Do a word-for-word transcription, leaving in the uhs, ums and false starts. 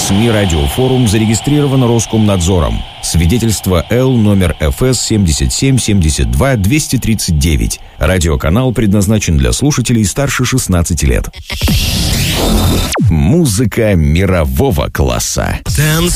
СМИ «Радиофорум» зарегистрирован Роскомнадзором. Свидетельство Л номер эф эс семьдесят семь семьдесят два двести тридцать девять. Радиоканал предназначен для слушателей старше шестнадцати лет. Музыка мирового класса. Dance